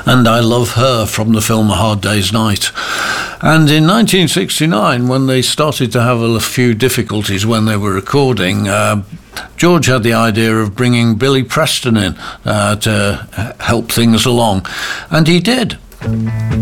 and I Love Her from the film A Hard Day's Night. And in 1969, when they started to have a few difficulties when they were recording, George had the idea of bringing Billy Preston in to help things along, and he did.